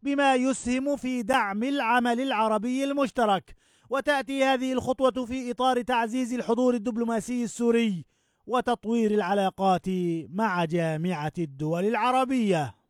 بما يسهم في دعم العمل العربي المشترك. وتأتي هذه الخطوة في إطار تعزيز الحضور الدبلوماسي السوري وتطوير العلاقات مع جامعة الدول العربية.